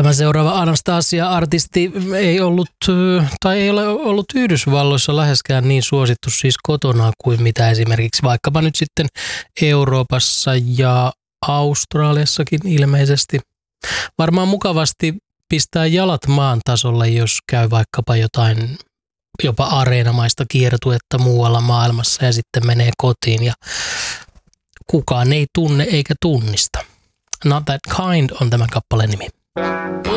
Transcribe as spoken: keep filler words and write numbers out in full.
Tämä seuraava Anastasia-artisti ei ollut, tai ei ole ollut Yhdysvalloissa läheskään niin suosittu siis kotona kuin mitä esimerkiksi vaikkapa nyt sitten Euroopassa ja Australiassakin ilmeisesti. Varmaan mukavasti pistää jalat maan tasolle, jos käy vaikkapa jotain jopa areenamaista kiertuetta muualla maailmassa ja sitten menee kotiin ja kukaan ei tunne eikä tunnista. Not That Kind on tämän kappaleen nimi.